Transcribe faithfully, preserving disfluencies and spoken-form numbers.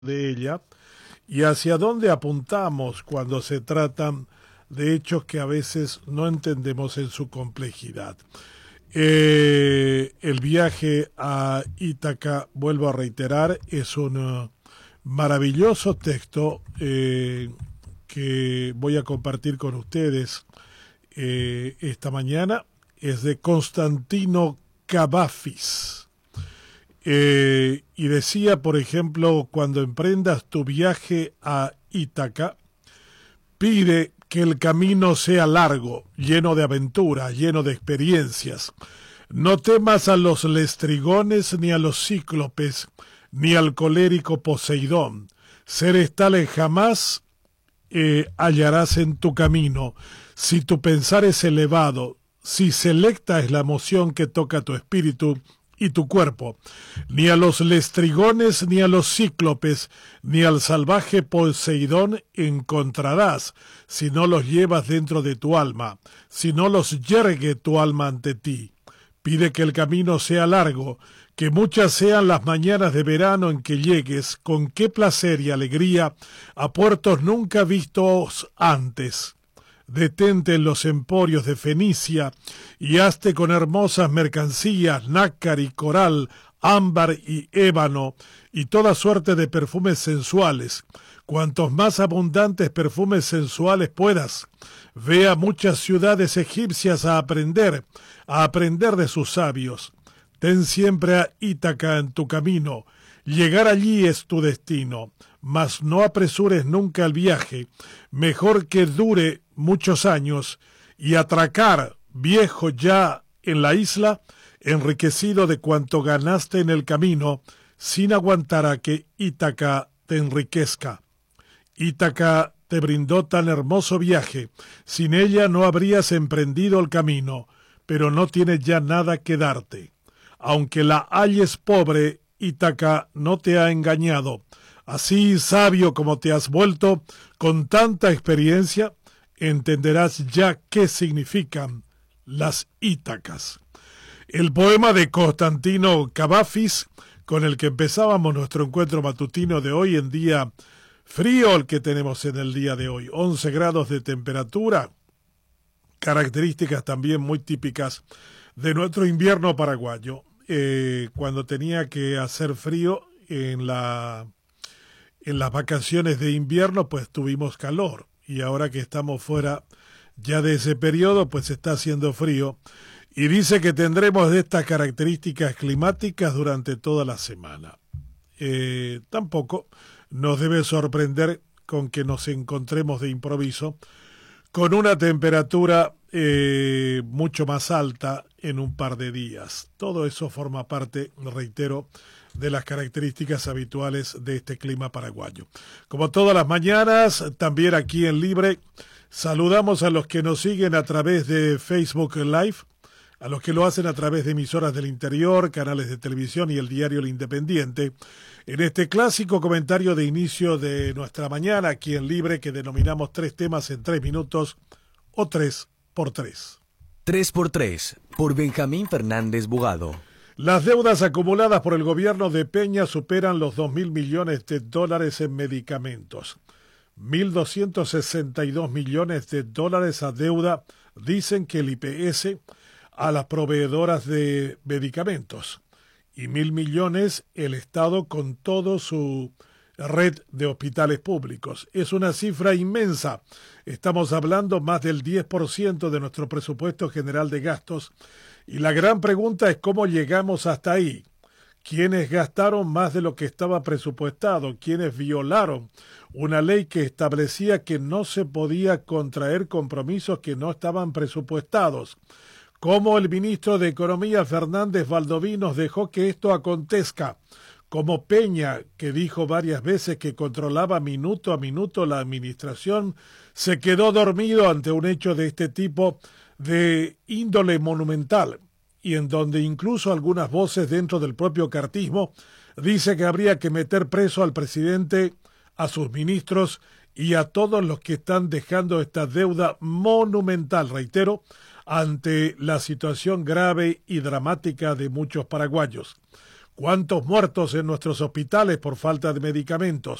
de ella y hacia dónde apuntamos cuando se tratan de hechos que a veces no entendemos en su complejidad. Eh, el viaje a Ítaca, vuelvo a reiterar, es un uh, maravilloso texto eh, que voy a compartir con ustedes eh, esta mañana. Es de Constantino Cavafis. Eh, y decía, por ejemplo, cuando emprendas tu viaje a Ítaca, pide que el camino sea largo, lleno de aventura, lleno de experiencias. No temas a los lestrigones, ni a los cíclopes, ni al colérico Poseidón. Seres tales jamás eh, hallarás en tu camino. Si tu pensar es elevado, si selecta es la emoción que toca tu espíritu y tu cuerpo, ni a los lestrigones, ni a los cíclopes, ni al salvaje Poseidón encontrarás, si no los llevas dentro de tu alma, si no los yergue tu alma ante ti. Pide que el camino sea largo, que muchas sean las mañanas de verano en que llegues, con qué placer y alegría, a puertos nunca vistos antes. Detente en los emporios de Fenicia y hazte con hermosas mercancías, nácar y coral, ámbar y ébano, y toda suerte de perfumes sensuales. Cuantos más abundantes perfumes sensuales puedas. Ve a muchas ciudades egipcias a aprender, a aprender de sus sabios. Ten siempre a Ítaca en tu camino. Llegar allí es tu destino, mas no apresures nunca el viaje. Mejor que dure muchos años y atracar viejo ya en la isla, enriquecido de cuanto ganaste en el camino, sin aguantar a que Ítaca te enriquezca. Ítaca te brindó tan hermoso viaje, sin ella no habrías emprendido el camino, pero no tiene ya nada que darte. Aunque la halles pobre, Ítaca no te ha engañado. Así sabio como te has vuelto, con tanta experiencia, entenderás ya qué significan las Ítacas. El poema de Constantino Cavafis, con el que empezábamos nuestro encuentro matutino de hoy en día frío, el que tenemos en el día de hoy, once grados de temperatura, características también muy típicas de nuestro invierno paraguayo. Eh, cuando tenía que hacer frío en la en las vacaciones de invierno, pues tuvimos calor, y ahora que estamos fuera ya de ese periodo, pues está haciendo frío, y dice que tendremos de estas características climáticas durante toda la semana. Eh, tampoco nos debe sorprender con que nos encontremos de improviso con una temperatura eh, mucho más alta en un par de días. Todo eso forma parte, reitero, de las características habituales de este clima paraguayo. Como todas las mañanas, también aquí en Libre, saludamos a los que nos siguen a través de Facebook Live, a los que lo hacen a través de emisoras del interior, canales de televisión y el diario El Independiente, en este clásico comentario de inicio de nuestra mañana aquí en Libre, que denominamos tres temas en tres minutos o tres por tres. tres por tres, por Benjamín Fernández Bugado. Las deudas acumuladas por el gobierno de Peña superan los dos mil millones de dólares en medicamentos. mil doscientos sesenta y dos millones de dólares a deuda, dicen que el I P S, a las proveedoras de medicamentos, y mil millones el Estado con toda su red de hospitales públicos. Es una cifra inmensa. Estamos hablando más del diez por ciento de nuestro presupuesto general de gastos, y la gran pregunta es cómo llegamos hasta ahí. ¿Quiénes gastaron más de lo que estaba presupuestado? ¿Quiénes violaron una ley que establecía que no se podía contraer compromisos que no estaban presupuestados? ¿Cómo el ministro de Economía, Fernández Valdovinos, dejó que esto acontezca? Como Peña, que dijo varias veces que controlaba minuto a minuto la administración, se quedó dormido ante un hecho de este tipo de índole monumental, y en donde incluso algunas voces dentro del propio cartismo dice que habría que meter preso al presidente, a sus ministros y a todos los que están dejando esta deuda monumental, reitero, ante la situación grave y dramática de muchos paraguayos. ¿Cuántos muertos en nuestros hospitales por falta de medicamentos?